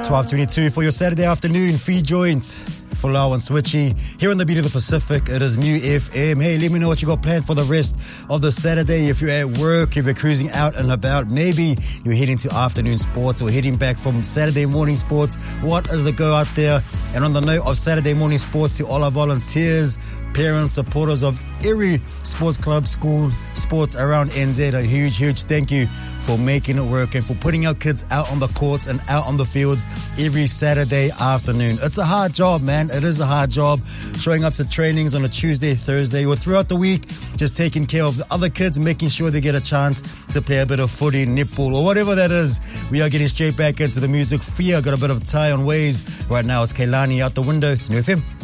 12:22 for your Saturday afternoon free joint. Folau and Switchy here on the beat of the Pacific. It is New FM. Hey, let me know what you got planned for the rest of the Saturday. If you're at work, if you're cruising out and about, maybe you're heading to afternoon sports or heading back from Saturday morning sports. What is the go out there? And on the note of Saturday morning sports, to all our volunteers, parents, supporters of every sports club, school, sports around NZ, a huge thank you for making it work and for putting our kids out on the courts and out on the fields every Saturday afternoon. It's a hard job, man. It is a hard job. Showing up to trainings on a Tuesday, Thursday, or throughout the week, just taking care of the other kids, making sure they get a chance to play a bit of footy, netball, or whatever that is. We are getting straight back into the music. Fia got a bit of tie on ways. Right now, it's Kailani out the window. It's New FM.